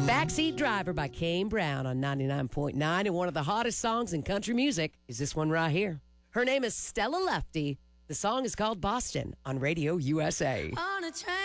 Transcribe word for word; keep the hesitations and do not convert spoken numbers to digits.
Backseat Driver by Kane Brown on ninety-nine point nine. And one of the hottest songs in country music is this one right here. Her name is Stella Lefty. The song is called Boston on Radio U S A. On a train.